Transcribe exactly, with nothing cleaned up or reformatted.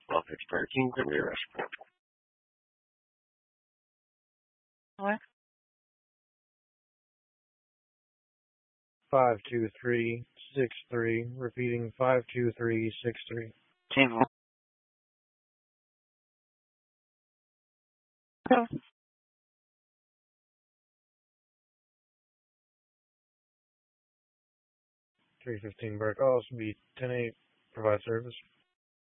Office thirteen, Premier Restaurant. What? Five two three six three. Repeating five two three six three. Table. Three fifteen Burke. I'll also be ten eight. Provide service.